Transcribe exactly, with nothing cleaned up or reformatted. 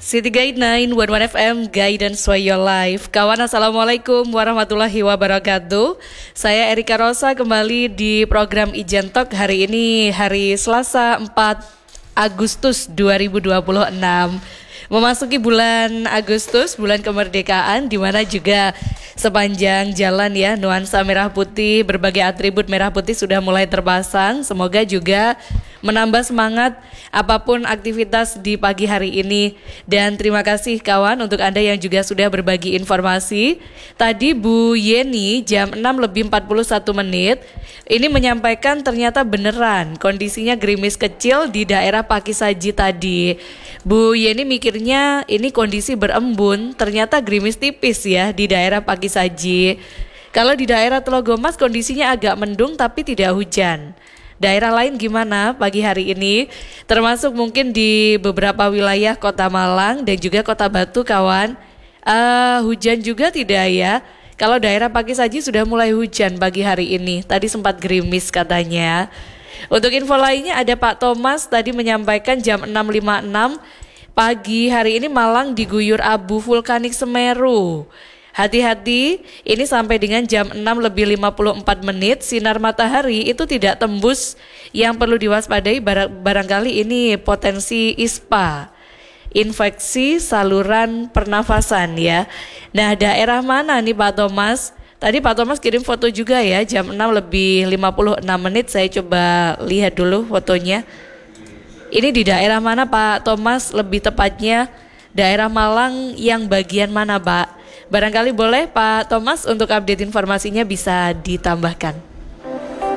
City Guide sembilan satu satu F M, Guidance for Your Life. Kawan, Assalamualaikum warahmatullahi wabarakatuh. Saya Erika Rosa kembali di program Ijen Talk hari ini, hari Selasa empat Agustus dua ribu dua puluh enam. Memasuki bulan Agustus, bulan kemerdekaan, di mana juga sepanjang jalan ya nuansa merah putih, berbagai atribut merah putih sudah mulai terpasang. Semoga juga menambah semangat apapun aktivitas di pagi hari ini. Dan terima kasih kawan untuk Anda yang juga sudah berbagi informasi. Tadi Bu Yeni jam enam lebih empat puluh satu menit ini menyampaikan ternyata beneran kondisinya gerimis kecil di daerah Pakisaji tadi. Bu Yeni mikirnya ini kondisi berembun, ternyata gerimis tipis ya di daerah Pakisaji. Kalau di daerah Telogomas kondisinya agak mendung tapi tidak hujan. Daerah lain gimana pagi hari ini? Termasuk mungkin di beberapa wilayah Kota Malang dan juga Kota Batu kawan. Uh, hujan juga tidak ya? Kalau daerah Pakisaji sudah mulai hujan pagi hari ini. Tadi sempat gerimis katanya. Untuk info lainnya ada Pak Thomas tadi menyampaikan jam enam lima puluh enam pagi hari ini Malang diguyur abu vulkanik Semeru. Hati-hati, ini sampai dengan jam enam lebih lima puluh empat menit sinar matahari itu tidak tembus. Yang perlu diwaspadai barang, barangkali ini potensi ISPA, infeksi saluran pernafasan ya. Nah, daerah mana nih Pak Thomas? Tadi Pak Thomas kirim foto juga ya, jam enam lebih lima puluh enam menit. Saya coba lihat dulu fotonya. Ini di daerah mana Pak Thomas, lebih tepatnya daerah Malang yang bagian mana Pak? Barangkali boleh Pak Thomas untuk update informasinya bisa ditambahkan.